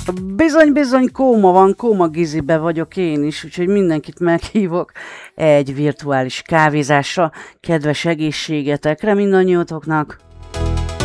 Bizony, kóma van, kóma Gizibe vagyok én is, úgyhogy mindenkit meghívok egy virtuális kávézásra. Kedves egészségetekre mindannyiótoknak!